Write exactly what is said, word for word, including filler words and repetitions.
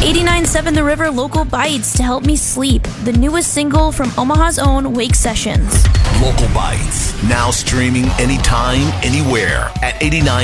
eighty-nine point seven The River Local Bites to help me sleep. The newest single from Omaha's own Wake Sessions. Local Bites, now streaming anytime, anywhere at eighty-nine.